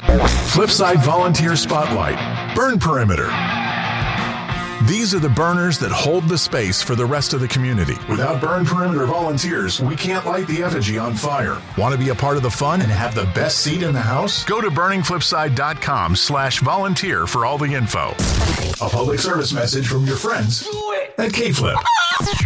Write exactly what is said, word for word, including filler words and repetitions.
Flipside Volunteer Spotlight. Burn Perimeter. These are the burners that hold the space for the rest of the community. Without Burn Perimeter volunteers, we can't light the effigy on fire. Want to be a part of the fun and have the best seat in the house? Go to burning flipside dot com slash volunteer for all the info. A public service message from your friends at K-Flip.